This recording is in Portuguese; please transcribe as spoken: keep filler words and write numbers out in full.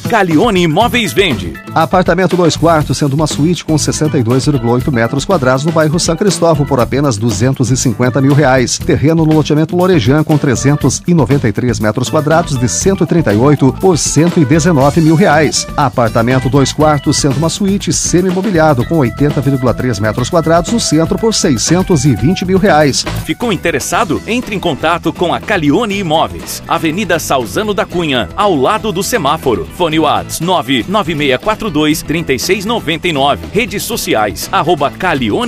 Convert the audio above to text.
Calione Imóveis vende. Apartamento dois quartos, sendo uma suíte com sessenta e dois vírgula oito metros quadrados no bairro São Cristóvão por apenas duzentos e cinquenta mil reais. Terreno no loteamento Lorejan com trezentos e noventa e três metros quadrados de cento e trinta e oito por cento e dezenove mil reais. Apartamento dois quartos, sendo uma suíte semi-mobiliado com oitenta vírgula três metros quadrados no centro por seiscentos e vinte mil reais. Ficou interessado? Entre em contato com a Calione Imóveis. Avenida Salzano da Cunha, ao lado do semáforo. Fone WhatsApp nove nove seis quatro dois, três seis nove nove. Redes sociais, arroba Calione